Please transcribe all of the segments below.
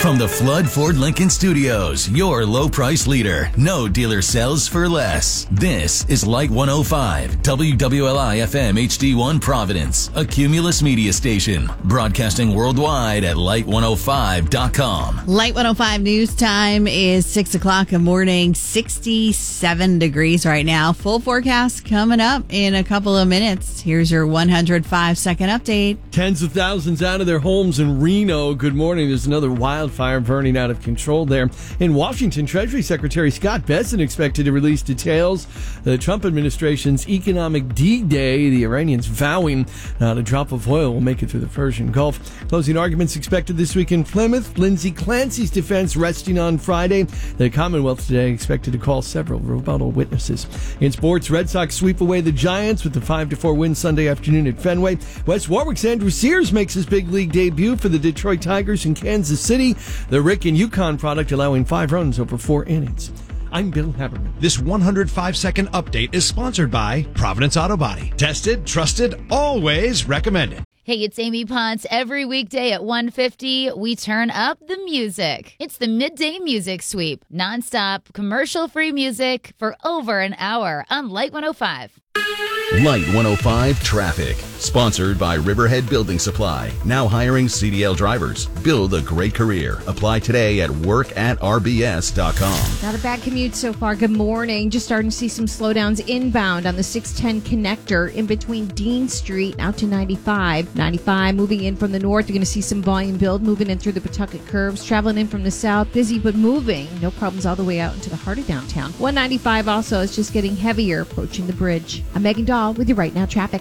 From the Flood Ford Lincoln Studios, your low price leader. No dealer sells for less. This is Light 105, WWLI FM HD1 Providence, a Cumulus media station. Broadcasting worldwide at light105.com. Light 105 news time is 6 o'clock in the morning, 67 degrees right now. Full forecast coming up in a couple of minutes. Here's your 105-second update. Tens of thousands out of their homes in Reno. Good morning. There's another wildfire burning out of control there. In Washington, Treasury Secretary Scott Bessent expected to release details of the Trump administration's economic D-Day, the Iranians vowing not a drop of oil will make it through the Persian Gulf. Closing arguments expected this week in Plymouth. Lindsey Clancy's defense resting on Friday. The Commonwealth today expected to call several rebuttal witnesses. In sports, Red Sox sweep away the Giants with the 5-4 win Sunday afternoon at Fenway. West Warwick's Andrew Sears makes his big league debut for the Detroit Tigers in Kansas City. The Rick and Yukon product allowing 5 runs over 4 innings. I'm Bill Haberman. This 105-second update is sponsored by Providence Auto Body. Tested, trusted, always recommended. Hey, it's Amy Ponce. Every weekday at 1:50, we turn up the music. It's the Midday Music Sweep. Non-stop, commercial-free music for over an hour on Light 105. Light 105 Traffic. Sponsored by Riverhead Building Supply. Now hiring CDL drivers. Build a great career. Apply today at work@rbs.com. Not a bad commute so far. Good morning. Just starting to see some slowdowns inbound on the 610 connector in between Dean Street out to 95. 95 moving in from the north. You're going to see some volume build moving in through the Pawtucket curves. Traveling in from the south. Busy but moving. No problems all the way out into the heart of downtown. 195 also is just getting heavier approaching the bridge. I'm Megan Dahl with your Right Now Traffic.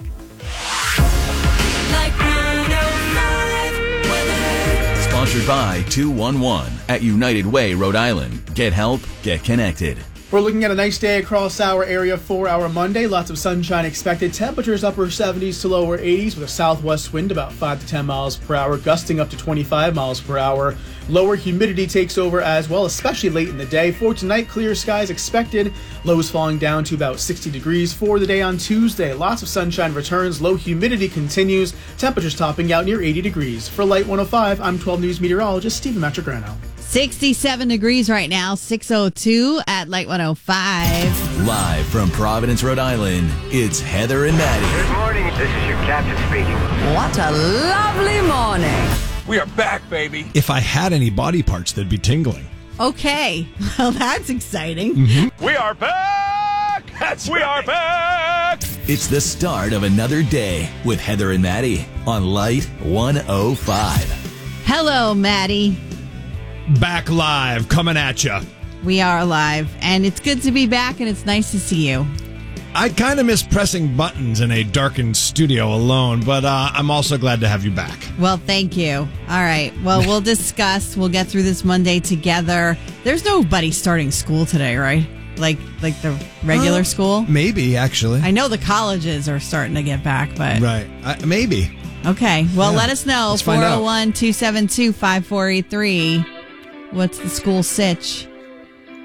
Sponsored by 211 at United Way, Rhode Island. Get help, get connected. We're looking at a nice day across our area for our Monday. Lots of sunshine expected. Temperatures upper 70s to lower 80s with a southwest wind about 5 to 10 miles per hour, gusting up to 25 miles per hour. Lower humidity takes over as well, especially late in the day. For tonight, clear skies expected. Lows falling down to about 60 degrees for the day on Tuesday. Lots of sunshine returns. Low humidity continues. Temperatures topping out near 80 degrees. For Light 105, I'm 12 News meteorologist Stephen Matrigrano. 67 degrees right now, 6:02 at Light 105. Live from Providence, Rhode Island, it's Heather and Maddie. Good morning. This is your captain speaking. What a lovely morning. We are back, baby. If I had any body parts, they'd be tingling. Okay, well, that's exciting. Mm-hmm. We are back. We are back. It's the start of another day with Heather and Maddie on Light 105. Hello, Maddie. Back live, coming at you. We are live, and it's good to be back, and it's nice to see you. I kind of miss pressing buttons in a darkened studio alone, but I'm also glad to have you back. Well, thank you. All right. Well, we'll discuss. We'll get through this Monday together. There's nobody starting school today, right? Like the regular school? Maybe, actually. I know the colleges are starting to get back, but... Right. Maybe. Okay. Well, Yeah. let us know. Let's find out. 401-272-5483. What's the school sitch?